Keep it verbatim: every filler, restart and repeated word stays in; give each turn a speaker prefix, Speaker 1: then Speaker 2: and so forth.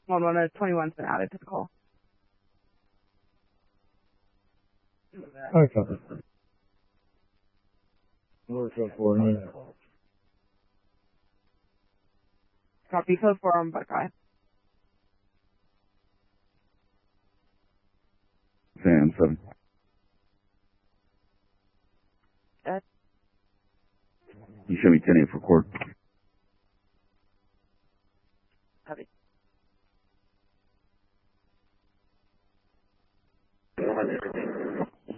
Speaker 1: One one of twenty-one's been added to the call.
Speaker 2: Okay. We're so for me.
Speaker 1: Copy code four on Buckeye.
Speaker 3: Fan seven.
Speaker 1: Uh,
Speaker 3: You show me ten eight for court.